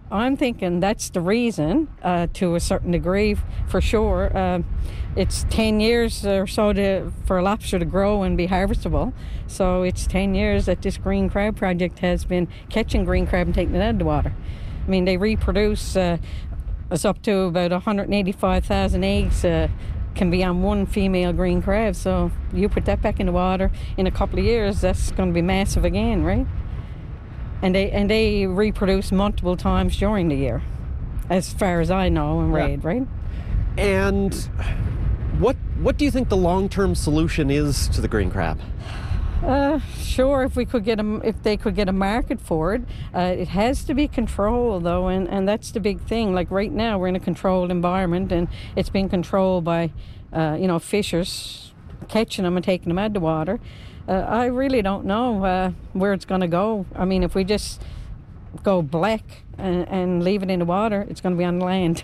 I'm thinking that's the reason, to a certain degree, for sure. It's 10 years or so for a lobster to grow and be harvestable. So it's 10 years that this green crab project has been catching green crab and taking it out of the water. I mean, they reproduce, it's up to about 185,000 eggs can be on one female green crab. So you put that back in the water in a couple of years, that's going to be massive again, right? And they reproduce multiple times during the year, as far as I know and read, right? And what do you think the long-term solution is to the green crab? Sure, if they could get a market for it. It has to be controlled, though, and that's the big thing. Like right now, we're in a controlled environment, and it's being controlled by, fishers catching them and taking them out of the water. I really don't know where it's going to go. I mean, if we just go black and leave it in the water, it's going to be on land,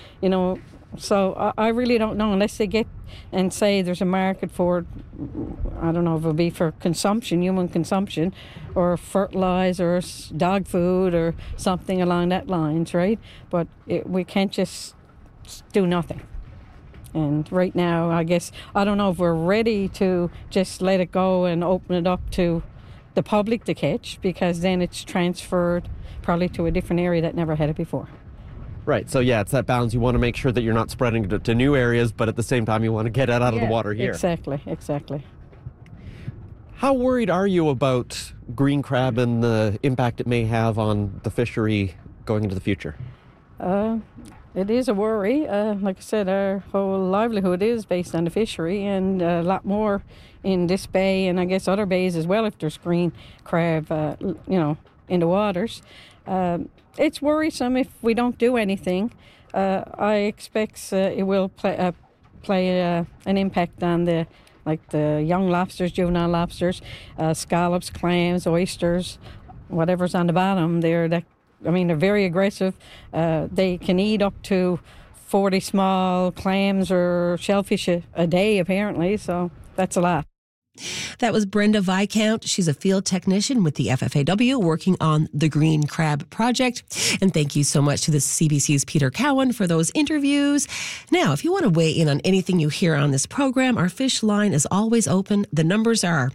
So I really don't know, unless they get and say there's a market for it. I don't know if it'll be for consumption, human consumption, or fertilizer, or dog food, or something along that lines, right? But we can't just do nothing. And right now, I guess, I don't know if we're ready to just let it go and open it up to the public to catch, because then it's transferred probably to a different area that never had it before. Right, so it's that balance. You want to make sure that you're not spreading it to new areas, but at the same time you want to get it out of the water here. Exactly. How worried are you about green crab and the impact it may have on the fishery going into the future? It is a worry. Like I said, our whole livelihood is based on the fishery, and a lot more in this bay, and I guess other bays as well if there's green crab, in the waters. It's worrisome if we don't do anything. I expect it will play an impact on the young lobsters, juvenile lobsters, scallops, clams, oysters, whatever's on the bottom. They're very aggressive. They can eat up to 40 small clams or shellfish a day, apparently, so that's a lot. That was Brenda Viscount. She's a field technician with the FFAW working on the Green Crab Project. And thank you so much to the CBC's Peter Cowan for those interviews. Now, if you want to weigh in on anything you hear on this program, our fish line is always open. The numbers are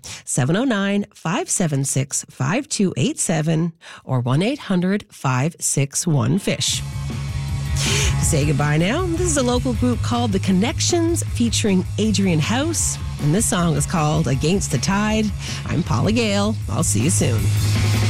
709-576-5287 or 1-800-561-FISH. To say goodbye now, this is a local group called The Connections featuring Adrian House. And this song is called Against the Tide. I'm Paula Gale. I'll see you soon.